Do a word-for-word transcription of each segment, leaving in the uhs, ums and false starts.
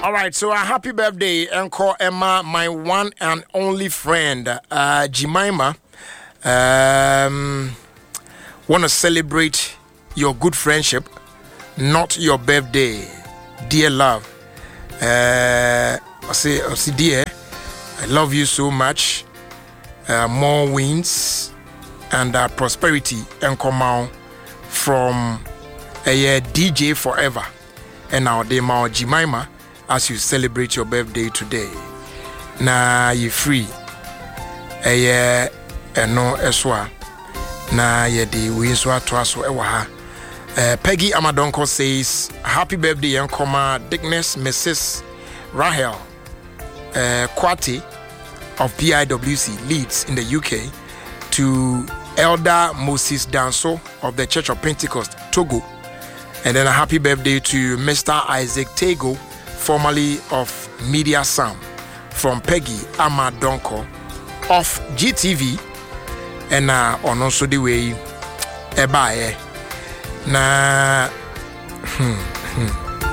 All right, so a happy birthday, Uncle Emma, my one and only friend, uh, Jemima. Um, want to celebrate your good friendship, not your birthday, dear love. Uh, I say, I say, dear, I love you so much. Uh, more wins and uh, prosperity and come out from a uh, D J Forever. And now they ma Jemima as you celebrate your birthday today. Na you free. A uh, no eswa. Na ye di winswa twaso ewa ha. Uh, Peggy Amadonko says, happy birthday, young comma, Dickness, Missus Rahel uh, Kwati of P I W C, Leeds in the U K, to Elder Moses Danso of the Church of Pentecost, Togo. And then a happy birthday to Mister Isaac Tego, formerly of Media Sam, from Peggy Amadonko of G T V. And uh, on also the way, Ebae. Na hmm, hmm.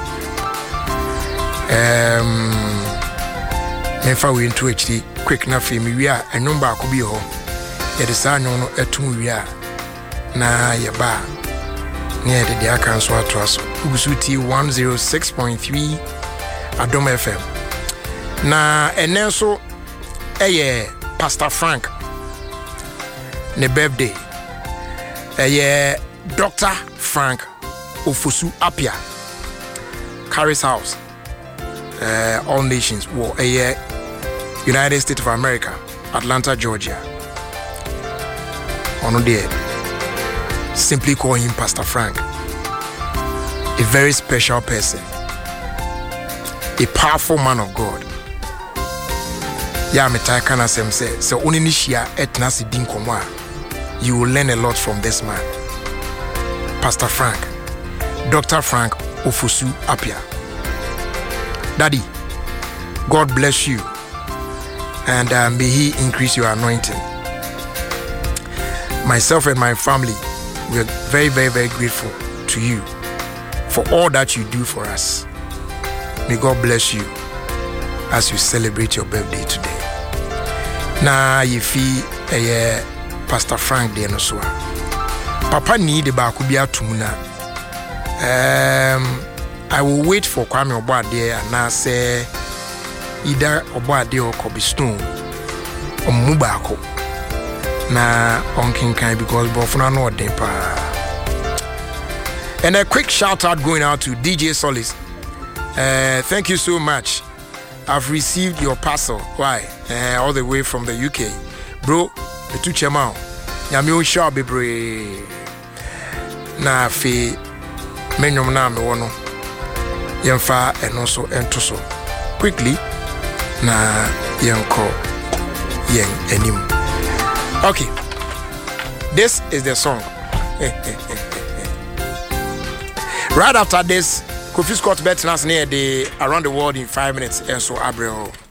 um never we into H D quick na fi mi wi a enum ba ko bi ho ye de sa anyon no etum wi a na ye ba ne ye de dia kan so ato aso ugusu T one oh six point three Adom F M na enenso eye Pastor Frank ne birthday eye Doctor Frank Ofosu Apia, Carrie's House, uh, All Nations, war, a year, United States of America, Atlanta, Georgia. On there, simply call him Pastor Frank. A very special person, a powerful man of God. Yeah, me taikana sem say so onishia etnasi din komwa. You will learn a lot from this man. Pastor Frank, Doctor Frank Ofosu Apia. Daddy, God bless you and uh, may He increase your anointing. Myself and my family, we are very, very, very grateful to you for all that you do for us. May God bless you as you celebrate your birthday today. Na yifi eh, Pastor Frank de Nosua. Papa need the bakubia tumuna. Um, I will wait for Kwame Obade and I say either Obade or Kobe Stone or Mubako. Na onkin kind because Bofuna no dempa. And a quick shout out going out to D J Solis. Uh, thank you so much. I've received your parcel. Why? Uh, all the way from the U K, bro. The two chemao. Yami shall be brave. Na fi menyom na me wono yemfa eno so ento so quickly na yenko yen enim. Okay, this is the song. Right after this, Kofi Scott Betnas near the around the world in five minutes and so Abreo.